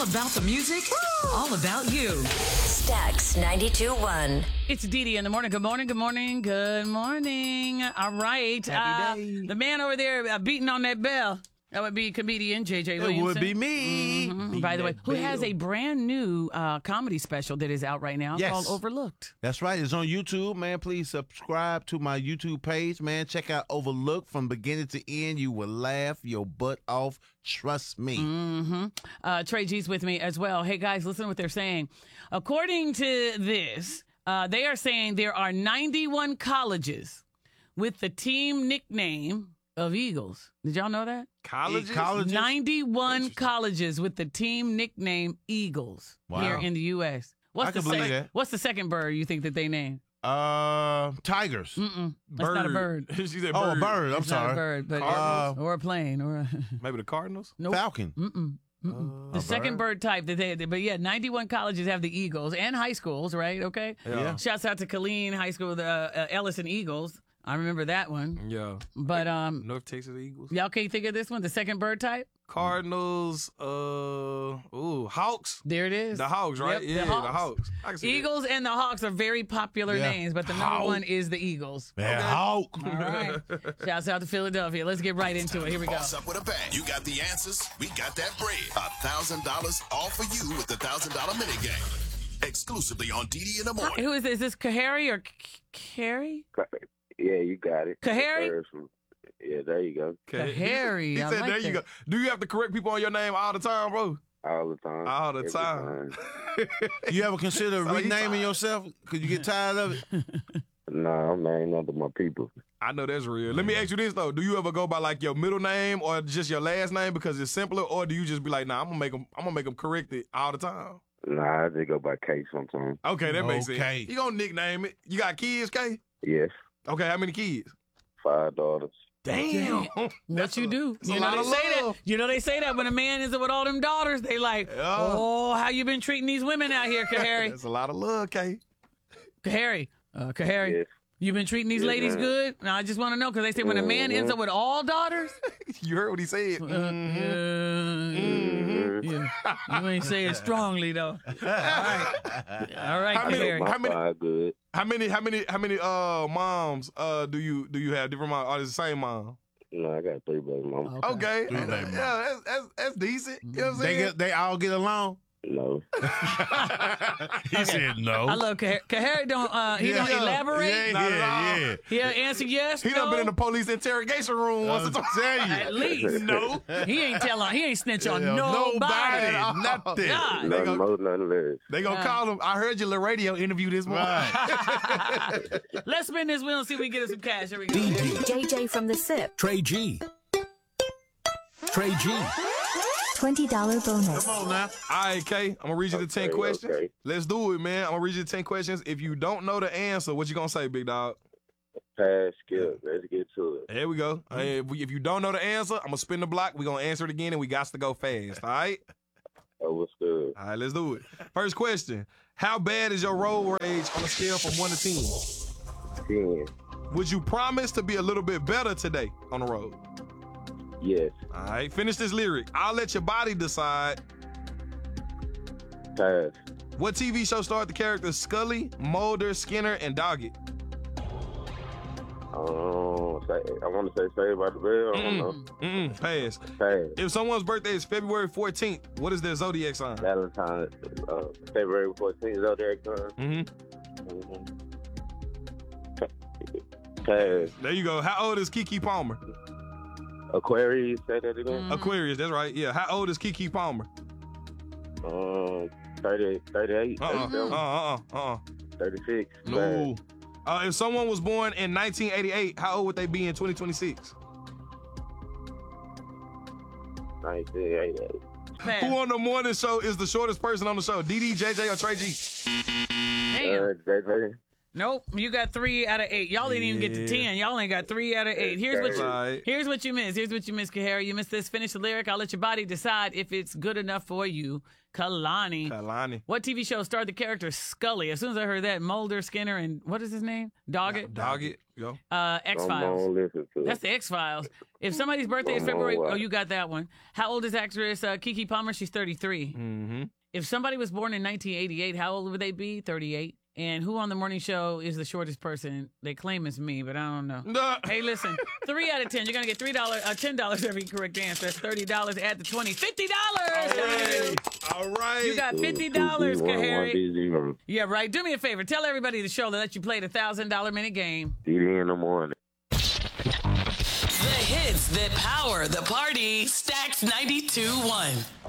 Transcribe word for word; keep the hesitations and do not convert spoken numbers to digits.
All about the music, all about you. Stax ninety-two point one. It's Dee Dee in the morning. Good morning, good morning, good morning. All right. Happy uh, day. The man over there uh, beating on that bell. That would be comedian J J It Williamson. would be me. Mhm. By the way, who has a brand new uh, comedy special that is out right now Yes. called Overlooked. That's right. It's on YouTube, man. Please subscribe to my YouTube page, man. Check out Overlooked from beginning to end. You will laugh your butt off. Trust me. Mm-hmm. Uh, Trey G's with me as well. Hey, guys, listen to what they're saying. According to this, uh, they are saying there are ninety-one colleges with the team nickname of Eagles. Did y'all know that? Colleges? Colleges? ninety-one colleges with the team nickname Eagles Wow. here in the U S. What's I the can believe sec- that. What's the second bird you think that they named? Uh, Tigers. Mm-mm. That's not a bird. She said Oh, a bird. bird. I'm It's sorry. not a bird, but Cardinals? or a plane or a Maybe the Cardinals? nope. Falcon. Mm-mm. Mm-mm. Uh, the a second bird? bird type that they, but yeah, ninety-one colleges have the Eagles and high schools, right? Okay. Yeah. Shouts out to Killeen High School, the uh, Ellison Eagles. I remember that one. Yeah. But um, North Texas Eagles. y'all can't think of this one, the second bird type. Cardinals. Uh. Ooh, Hawks. There it is. The Hawks, right? Yep, yeah, the Hawks. the Hawks. I can see that. Eagles and the Hawks are very popular Yeah. names, but the number Hawk. one is the Eagles. Man, Hawk. All right. Shouts out to Philadelphia. Let's get right into it. Here we go. Boss up with a bang. You got the answers. We got that bread. A thousand dollars all for you with the thousand dollar mini game. Exclusively on D D in the morning. Who is this? Is this Kahari or K- Carrie? Yeah, you got it. Kahari? First one. Yeah, there you go. Okay. Kahari, He I said, like there you that. go. Do you have to correct people on your name all the time, bro? All the time. All the Every time. You ever consider So he renaming tired. yourself? Could you get tired of it? Nah, I'm named after my people. I know that's real. Let me ask you this though: do you ever go by like your middle name or just your last name because it's simpler, or do you just be like, nah, I'm gonna make them, I'm gonna make them correct it all the time? Nah, I just go by K sometimes. Okay, that makes Okay. sense. You gonna nickname it? You got kids, K? Yes, Okay, how many kids? five daughters. Damn. What you do? that's a You know lot they of say that. love. You know they say that when a man is with all them daughters, they like, Yeah. oh, how you been treating these women out here, Kahari? That's a lot of love, K. Kahari, uh, Kahari, Yes. you been treating these Yes, ladies ma'am. good? No, I just want to know because they say when a man ends up with all daughters, You heard what he said? uh, Mm-hmm. yeah, yeah. You ain't say it strongly though. All right, all right, How many- Kahari. My How many- five good. How many? How many? How many? Uh, moms. Uh, do you do you have different moms? Or is it the same mom? No, I got three baby mamas. Okay. Three Yeah, baby moms. that's, that's that's decent. You know what I'm They saying? get, they all get along. No. He said no. I love Kahari. Kahari don't uh, he Yeah. don't elaborate. Yeah, Not at yeah, all. yeah. He'll answer yes. he no. done been in the police interrogation room once or I'll twice. tell you. At least. No. He ain't tell on. He ain't snitch on Yeah, nobody. nobody, nothing. God. They Nothing go- more, nothing less. They gonna Yeah. call him. I heard your little radio interview this morning. Right. Let's spin this wheel and see if we can get us some cash. Here we go. J J from the S I P. Trey G. Trey G. twenty dollars bonus. Come on now. All right, K. I'm gonna read you the ten Okay, questions. okay. Let's do it, man. I'm gonna read you the ten questions. If you don't know the answer, what you gonna say, big dog? Pass, skip. Let's get to it. Here we go. Hey, if, we, if you don't know the answer, I'm gonna spin the block. We gonna answer it again, and we got to go fast. All right. Oh, what's good? All right, let's do it. First question: how bad is your road rage on a scale from one to ten? ten. Would you promise to be a little bit better today on the road? Yes. All right, finish this lyric. I'll let your body decide. Pass. What T V show starred the characters Scully, Mulder, Skinner, and Doggett? Um, say, I want to say Saved by the Bell. I don't know. Mm-mm, pass. Pass. If someone's birthday is February fourteenth, what is their zodiac sign? Valentine's, uh, February fourteenth, Zodiac sign. Mm-hmm. Mm-hmm. Pass. There you go. How old is Kiki Palmer? Aquarius, say that again. Aquarius, that's right. Yeah. How old is Kiki Palmer? Um, thirty, thirty-eight, Uh-uh. thirty-seven, Uh-uh. Uh-uh. thirty-six. No. Uh, if someone was born in nineteen eighty-eight, how old would they be in twenty twenty-six? nineteen eighty-eight. Pass. Who on the morning show is the shortest person on the show? D D, J J, or Trey G? Damn. Uh, J J. Nope, you got three out of eight. Y'all didn't even get to ten. Y'all only got three out of eight. Here's what you Right. here's what you missed. Here's what you missed, Kahara. You missed this. Finish the lyric. I'll let your body decide if it's good enough for you. Kalani. Kalani. What T V show starred the character Scully? As soon as I heard that, Mulder, Skinner, and what is his name? Doggett? Dog it. Yo. Uh, X Files. Don't listen to That's it. the X Files. If somebody's birthday is Come on, February, what? oh, you got that one. How old is actress uh, Keke Palmer? She's thirty-three. Mm-hmm. If somebody was born in nineteen eighty-eight, how old would they be? thirty-eight. And who on the morning show is the shortest person? They claim it's me, but I don't know. Nah. Hey, listen, three out of ten. You're going to get three dollars, uh, ten dollars every correct answer. That's thirty dollars. Add the twenty. fifty dollars. All right. All right. You got fifty dollars, Two, two, one, one, Kahari. D D, Yeah, right. Do me a favor. Tell everybody the show that let you play the one thousand dollars minute game. D D in the morning. The hits that power the party. Stacks ninety-two point one.